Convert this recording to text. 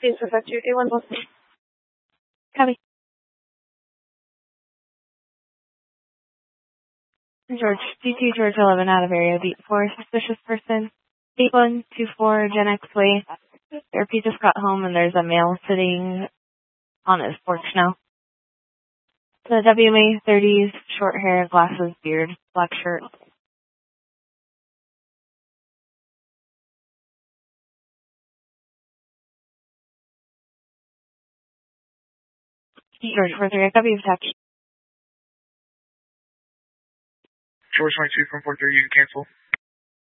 Please perfect your A1 posting. Copy. George, DT George 11 out of area, beat 4, suspicious person. 8124 Gen X Way. Therapy just got home and there's a male sitting on his porch now. The WMA 30s, short hair, glasses, beard, black shirt. George 43, I copy your text. George 22 from 43, you can cancel.